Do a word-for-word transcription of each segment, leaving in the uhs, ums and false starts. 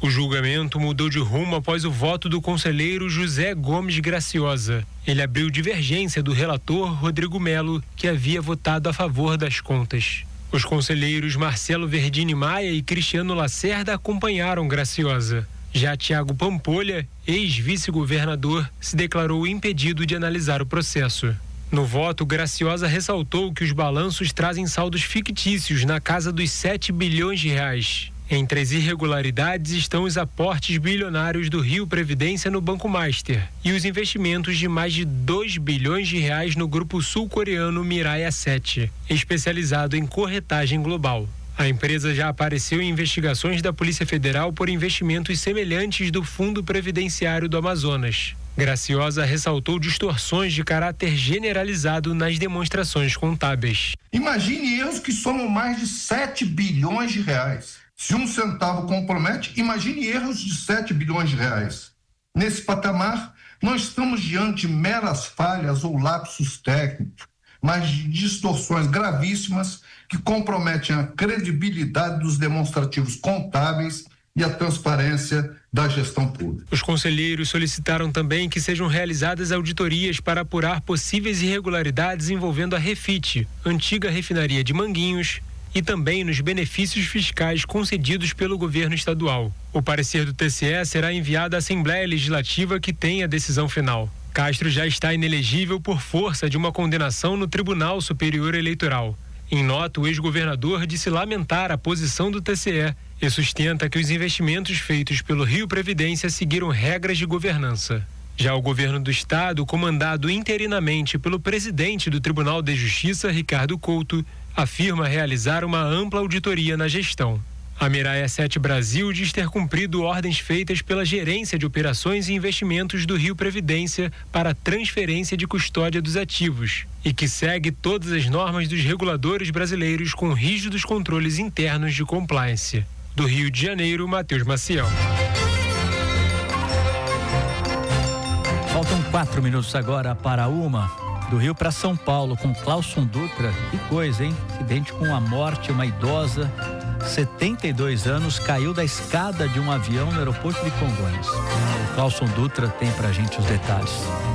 O julgamento mudou de rumo após o voto do conselheiro José Gomes Graciosa. Ele abriu divergência do relator Rodrigo Melo, que havia votado a favor das contas. Os conselheiros Marcelo Verdini Maia e Cristiano Lacerda acompanharam Graciosa. Já Tiago Pampolha, ex-vice-governador, se declarou impedido de analisar o processo. No voto, Graciosa ressaltou que os balanços trazem saldos fictícios na casa dos sete bilhões de reais. Entre as irregularidades estão os aportes bilionários do Rio Previdência no Banco Master e os investimentos de mais de dois bilhões de reais no grupo sul-coreano Mirai Asset, especializado em corretagem global. A empresa já apareceu em investigações da Polícia Federal por investimentos semelhantes do Fundo Previdenciário do Amazonas. Graciosa ressaltou distorções de caráter generalizado nas demonstrações contábeis. Imagine erros que somam mais de sete bilhões de reais. Se um centavo compromete, imagine erros de sete bilhões de reais. Nesse patamar, não estamos diante de meras falhas ou lapsos técnicos, mas de distorções gravíssimas que comprometem a credibilidade dos demonstrativos contábeis e a transparência da gestão pública. Os conselheiros solicitaram também que sejam realizadas auditorias para apurar possíveis irregularidades envolvendo a Refit, antiga refinaria de Manguinhos, e também nos benefícios fiscais concedidos pelo governo estadual. O parecer do T C E será enviado à Assembleia Legislativa, que tem a decisão final. Castro já está inelegível por força de uma condenação no Tribunal Superior Eleitoral. Em nota, o ex-governador disse lamentar a posição do T C E e sustenta que os investimentos feitos pelo Rio Previdência seguiram regras de governança. Já o governo do estado, comandado interinamente pelo presidente do Tribunal de Justiça, Ricardo Couto, afirma realizar uma ampla auditoria na gestão. A Mirai Asset Brasil diz ter cumprido ordens feitas pela Gerência de Operações e Investimentos do Rio Previdência para transferência de custódia dos ativos e que segue todas as normas dos reguladores brasileiros com rígidos controles internos de compliance. Do Rio de Janeiro, Matheus Maciel. Faltam quatro minutos agora para uma. Do Rio para São Paulo, com Clauson Dutra. Que coisa, hein? Acidente com a morte, uma idosa, setenta e dois anos, caiu da escada de um avião no aeroporto de Congonhas. O Clauson Dutra tem pra gente os detalhes.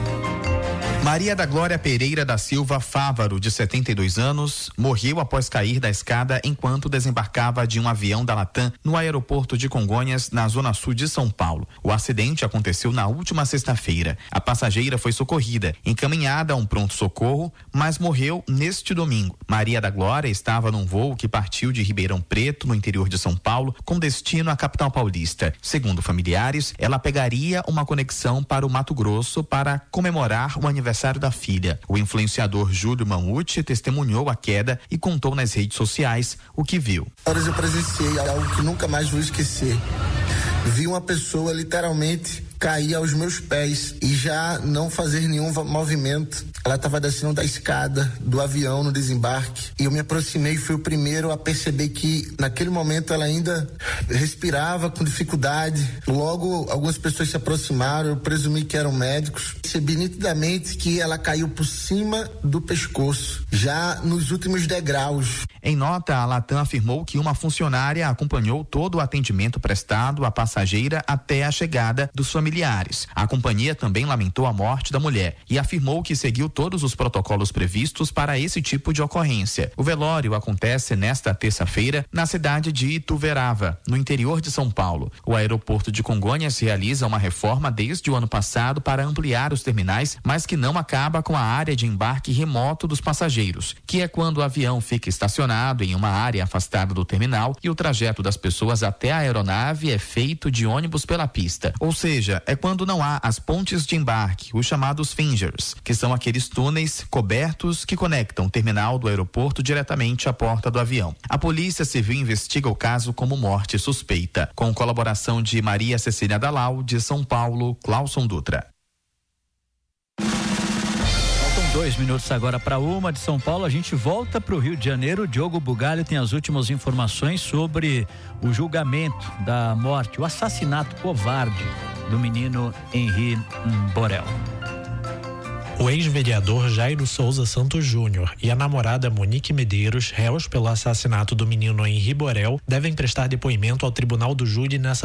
Maria da Glória Pereira da Silva Fávaro, de setenta e dois anos, morreu após cair da escada enquanto desembarcava de um avião da Latam no aeroporto de Congonhas, na zona sul de São Paulo. O acidente aconteceu na última sexta-feira. A passageira foi socorrida, encaminhada a um pronto-socorro, mas morreu neste domingo. Maria da Glória estava num voo que partiu de Ribeirão Preto, no interior de São Paulo, com destino à capital paulista. Segundo familiares, ela pegaria uma conexão para o Mato Grosso para comemorar o aniversário da filha. O influenciador Júlio Mamute testemunhou a queda e contou nas redes sociais o que viu. Eu presenciei algo que nunca mais vou esquecer. Vi uma pessoa literalmente cair aos meus pés e já não fazer nenhum movimento. Ela estava descendo da escada do avião no desembarque e eu me aproximei e fui o primeiro a perceber que naquele momento ela ainda respirava com dificuldade. Logo algumas pessoas se aproximaram, eu presumi que eram médicos. Percebi nitidamente que ela caiu por cima do pescoço, já nos últimos degraus. Em nota, a Latam afirmou que uma funcionária acompanhou todo o atendimento prestado à passageira até a chegada dos familiares. A companhia também lamentou a morte da mulher e afirmou que seguiu todos os protocolos previstos para esse tipo de ocorrência. O velório acontece nesta terça-feira na cidade de Ituverava, no interior de São Paulo. O aeroporto de Congonhas realiza uma reforma desde o ano passado para ampliar os terminais, mas que não acaba com a área de embarque remoto dos passageiros, que é quando o avião fica estacionado em uma área afastada do terminal e o trajeto das pessoas até a aeronave é feito de ônibus pela pista. Ou seja, é quando não há as pontes de embarque, os chamados fingers, que são aqueles túneis cobertos que conectam o terminal do aeroporto diretamente à porta do avião. A Polícia Civil investiga o caso como morte suspeita, com colaboração de Maria Cecília Dalal, de São Paulo, Clauson Dutra. Dois minutos agora para uma de São Paulo. A gente volta para o Rio de Janeiro. Diogo Bugalho tem as últimas informações sobre o julgamento da morte, o assassinato covarde do menino Henri Borel. O ex-vereador Jairo Souza Santos Júnior e a namorada Monique Medeiros, réus pelo assassinato do menino Henri Borel, devem prestar depoimento ao Tribunal do Júri nessa